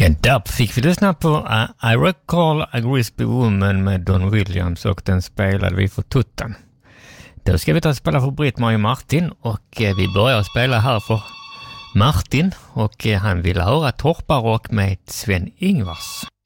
Ja, där fick vi lyssna på I Recall a Grisby Woman med Don Williams och den spelade vi för Tuttan. Då ska vi ta och spela för Britt-Marie Martin och vi börjar spela här för Martin och han vill höra Torparock med Sven Ingvars.